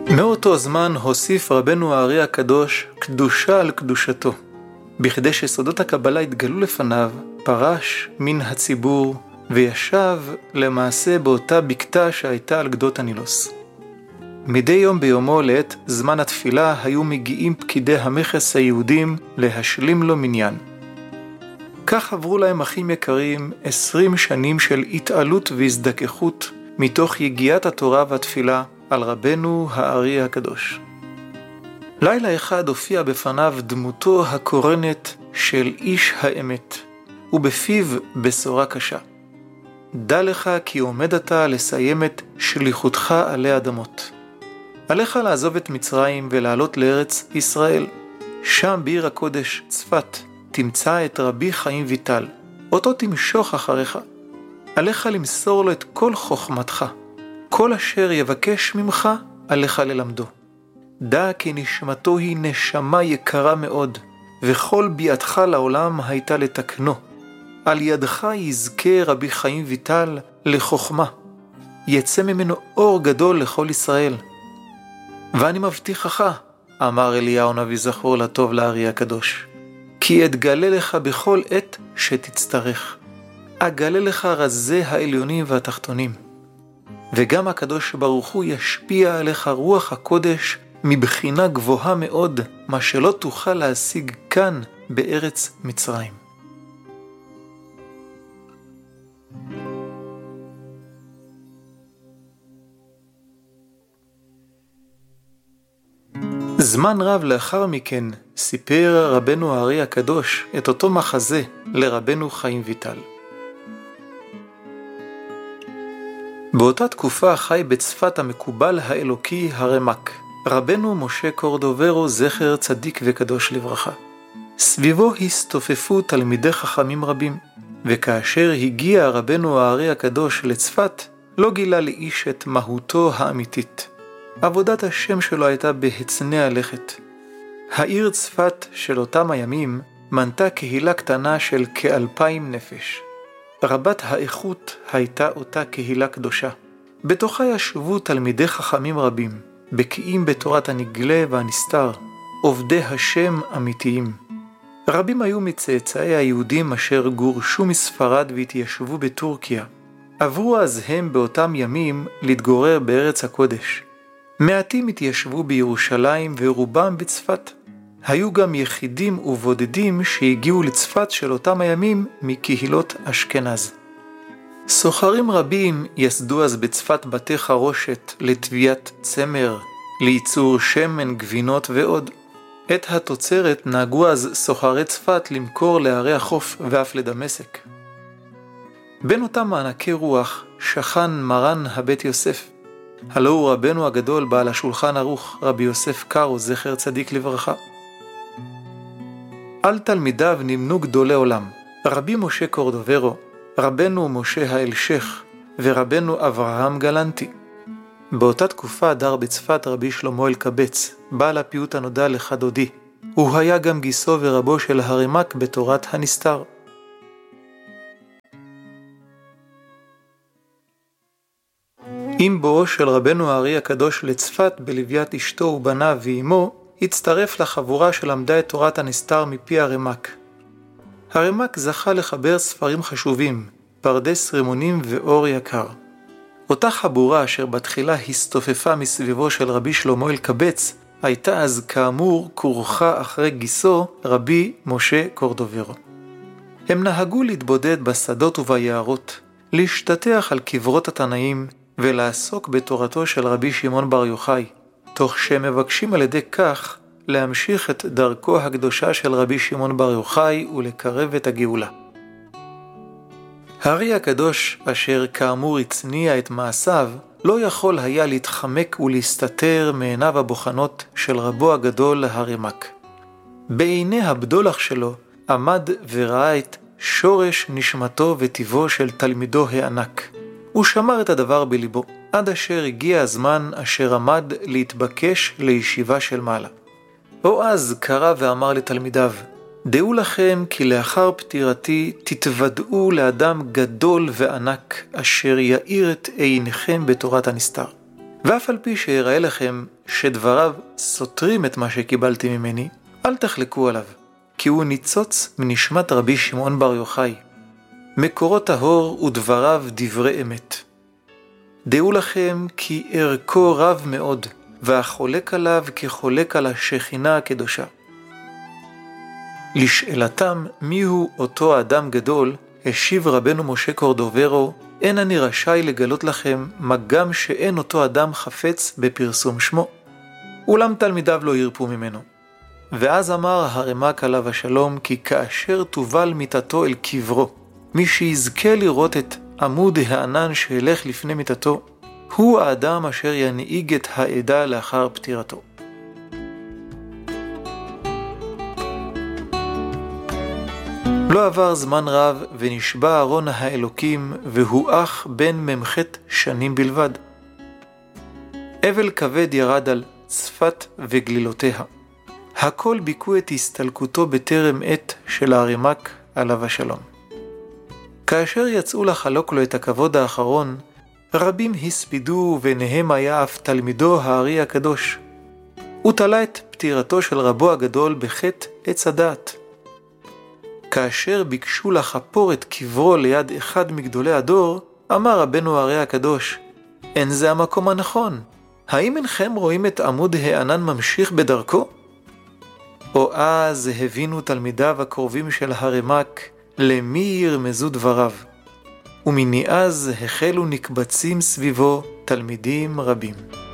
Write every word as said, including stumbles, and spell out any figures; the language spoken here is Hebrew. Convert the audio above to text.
מאותו זמן הוסיף רבנו האר"י הקדוש קדושה על קדושתו. בכדי שסודות הקבלה התגלו לפניו, פרש מן הציבור וישב למעשה באותה בקתה שהייתה על גדות הנילוס. מדי יום ביומו לעת זמן התפילה היו מגיעים פקידי המכס היהודים להשלים לו מניין. כך עברו להם אחים יקרים עשרים שנים של התעלות והזדככות מתוך יגיעת התורה והתפילה על רבנו האר"י הקדוש. לילה אחד הופיע בפניו דמותו הקורנת של איש האמת, ובפיו בשורה קשה. דע לך כי עומד אתה לסיים את שליחותך עלי אדמות. עליך לעזוב את מצרים ולעלות לארץ ישראל. שם בעיר הקודש צפת תמצא את רבי חיים ויטל, אותו תמשוך אחריך. עליך למסור לו את כל חוכמתך, כל אשר יבקש ממך עליך ללמדו. דע כי נשמתו היא נשמה יקרה מאוד, וכל ביאתך לעולם הייתה לתקנו. על ידך יזכה רבי חיים ויטל לחוכמה, יצא ממנו אור גדול לכל ישראל. ואני מבטיחך, אמר אליהו נביא זכור לטוב לאר"י הקדוש, כי אתגלה לך בכל עת שתצטרך. אגלה לך רזי העליונים והתחתונים. וגם הקדוש ברוך הוא ישפיע עליך רוח הקודש מבחינה גבוהה מאוד, מה שלא תוכל להשיג כאן בארץ מצרים. זמן רב לאחר מכן סיפר רבנו האר"י הקדוש את אותו מחזה לרבנו חיים ויטל. באותה תקופה חי בצפת המקובל האלוקי הרמ"ק, רבנו משה קורדוברו זכר צדיק וקדוש לברכה. סביבו הסתופפו תלמידי חכמים רבים, וכאשר הגיע רבנו האר"י הקדוש לצפת, לא גילה לאיש את מהותו האמיתית. עבודת השם שלו הייתה בהצנע לכת. העיר צפת של אותם הימים מנתה קהילה קטנה של כאלפיים נפש. רבת האיכות הייתה אותה קהילה קדושה. בתוכה ישבו תלמידי חכמים רבים, בקיאים בתורת הנגלה והנסתר, עובדי השם אמיתיים. רבים היו מצאצאי היהודים אשר גורשו מספרד והתיישבו בטורקיה. עברו אז הם באותם ימים להתגורר בארץ הקודש. מעטים התיישבו בירושלים ורובם בצפת. היו גם יחידים ובודדים שהגיעו לצפת של אותם הימים מקהילות אשכנז. סוחרים רבים יסדו אז בצפת בתי חרושת לטביעת צמר, לייצור שמן, גבינות ועוד. את התוצרת נהגו אז סוחרי צפת למכור לערי החוף ואף לדמשק. בין אותם מענקי רוח שכן מרן הבית יוסף. הלא הוא רבנו הגדול בעל השולחן ערוך, רבי יוסף קארו זכר צדיק לברכה. על תלמידיו נמנו גדולי עולם, רבי משה קורדוברו, רבנו משה האלשך ורבנו אברהם גלנטי. באותה תקופה דר בצפת רבי שלמה אלקבץ, בעל הפיוט הנודע לך דודי. הוא היה גם גיסו ורבו של הרמ"ק בתורת הנסתר. עם בואו של רבנו האר"י הקדוש לצפת בלוויית אשתו ובניו ואימו, הצטרף לחבורה שלמדה את תורת הנסתר מפי הרמ"ק. הרמ"ק זכה לחבר ספרים חשובים, פרדס רימונים ואור יקר. אותה חבורה אשר בתחילה הסתופפה מסביבו של רבי שלמה אלקבץ, הייתה אז כאמור כורחה אחרי גיסו רבי משה קורדוברו. הם נהגו להתבודד בשדות וביערות, להשתטח על קברות התנאים ולעסוק בתורתו של רבי שמעון בר יוחאי, תוך שמבקשים על ידי כך להמשיך את דרכו הקדושה של רבי שמעון בר יוחאי ולקרב את הגאולה. האר"י הקדוש, אשר כאמור הצניע את מעשיו, לא יכול היה להתחמק ולהסתתר מעיניו הבוחנות של רבו הגדול הרמ"ק. בעיני הבדולח שלו עמד וראה את שורש נשמתו וטבעו של תלמידו הענק. הוא שמר את הדבר בליבו, עד אשר הגיע הזמן אשר עמד להתבקש לישיבה של מעלה. או אז קרא ואמר לתלמידיו, דעו לכם כי לאחר פטירתי תתוודעו לאדם גדול וענק אשר יאיר את עיניכם בתורת הנסתר. ואף על פי שיראה לכם שדבריו סותרים את מה שקיבלתי ממני, אל תחלקו עליו, כי הוא ניצוץ מנשמת רבי שמעון בר יוחאי. מקורו טהור ודבריו דברי אמת. דעו לכם כי ערכו רב מאוד, והחולק עליו כחולק על השכינה הקדושה. לשאלתם מיהו אותו אדם גדול, השיב רבנו משה קורדוברו, אין אני רשאי לגלות לכם, מה גם שאין אותו אדם חפץ בפרסום שמו. אולם תלמידיו לא ירפו ממנו. ואז אמר הרמ"ק עליו השלום, כי כאשר תובל מיטתו אל קברו, מי שיזכה לראות את עמוד הענן שהלך לפני מיטתו, הוא האדם אשר ינהיג את העדה לאחר פטירתו. לא עבר זמן רב ונשבע ארון האלוקים, והוא אך בן ממחת שנים בלבד. אבל כבד ירד על צפת וגלילותיה. הכל ביקו את הסתלקותו בטרם עת של הרמ"ק עליו השלום. כאשר יצאו לחלוק לו את הכבוד האחרון, רבים הספידו, ביניהם היה אף תלמידו הארי הקדוש. הוא תלה את פטירתו של רבו הגדול בחטא עץ הדעת. כאשר ביקשו לחפור את קברו ליד אחד מגדולי הדור, אמר רבנו הארי הקדוש, אין זה המקום הנכון. האם אינכם רואים את עמוד הענן ממשיך בדרכו? או אז הבינו תלמידיו הקרובים של הרמ"ק למי ירמזו דבריו, ומניאז החלו נקבצים סביבו תלמידים רבים.